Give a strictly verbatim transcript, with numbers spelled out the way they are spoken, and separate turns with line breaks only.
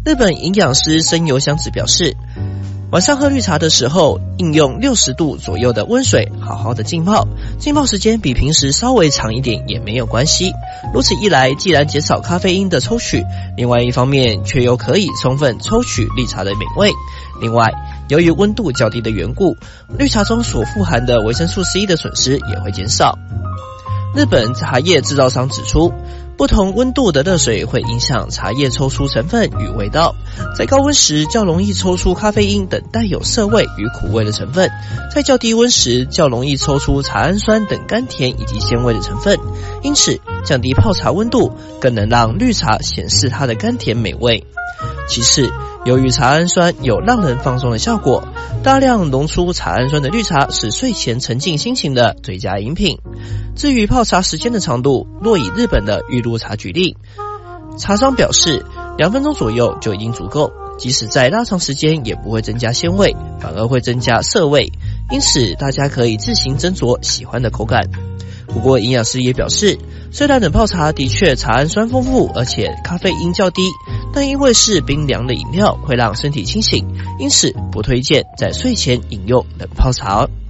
日本营养师生由香子表示，晚上喝绿茶的时候，应用六十度左右的温水好好的浸泡，浸泡时间比平时稍微长一点也没有关系。如此一来，既然减少咖啡因的抽取，另外一方面却又可以充分抽取绿茶的美味。另外，由于温度较低的缘故，绿茶中所富含的维生素 C 的损失也会减少。日本茶叶制造商指出，不同温度的热水会影响茶叶抽出成分与味道，在高温时较容易抽出咖啡因等带有涩味与苦味的成分，在较低温时较容易抽出茶氨酸等甘甜以及鲜味的成分，因此降低泡茶温度更能让绿茶显示它的甘甜美味。其次，由于茶氨酸有让人放松的效果，大量溶出茶氨酸的绿茶是睡前沉浸心情的最佳饮品。至于泡茶时间的长度，若以日本的玉露茶举例，茶商表示两分钟左右就已经足够，即使再拉长时间也不会增加鲜味，反而会增加涩味，因此大家可以自行斟酌喜欢的口感。不过营养师也表示，虽然冷泡茶的确茶氨酸丰富，而且咖啡因较低，但因为是冰凉的饮料，会让身体清醒，因此不推荐在睡前饮用冷泡茶。